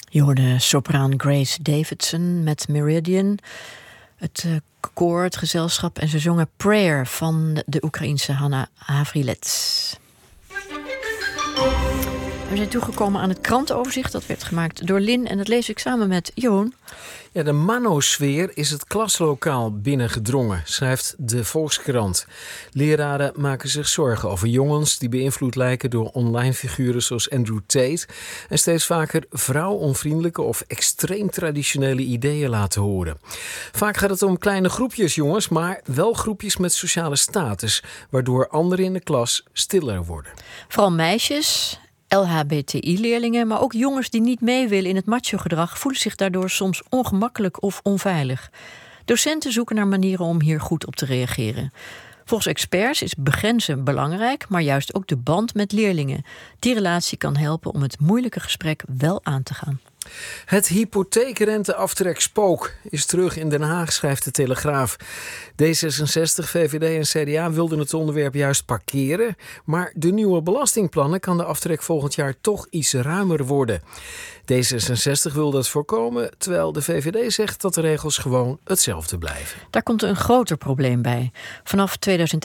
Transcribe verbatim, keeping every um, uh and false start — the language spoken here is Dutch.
Je hoorde sopraan Grace Davidson met Meridian, het uh, koor, het gezelschap, en ze zongen Prayer van de Oekraïense Hanna Havrilets. We zijn toegekomen aan het krantenoverzicht. Dat werd gemaakt door Lin en dat lees ik samen met Jeroen. Ja, de manosfeer is het klaslokaal binnengedrongen, schrijft de Volkskrant. Leraren maken zich zorgen over jongens die beïnvloed lijken door online figuren zoals Andrew Tate en steeds vaker vrouwonvriendelijke of extreem traditionele ideeën laten horen. Vaak gaat het om kleine groepjes jongens, maar wel groepjes met sociale status, waardoor anderen in de klas stiller worden. Vooral meisjes, L H B T I-leerlingen, maar ook jongens die niet mee willen in het macho-gedrag voelen zich daardoor soms ongemakkelijk of onveilig. Docenten zoeken naar manieren om hier goed op te reageren. Volgens experts is begrenzen belangrijk, maar juist ook de band met leerlingen. Die relatie kan helpen om het moeilijke gesprek wel aan te gaan. Het hypotheekrenteaftrekspook is terug in Den Haag, schrijft de Telegraaf. D zesenzestig, V V D en C D A wilden het onderwerp juist parkeren, maar de nieuwe belastingplannen kan de aftrek volgend jaar toch iets ruimer worden. D zesenzestig wil dat voorkomen, terwijl de V V D zegt dat de regels gewoon hetzelfde blijven. Daar komt een groter probleem bij. Vanaf twintig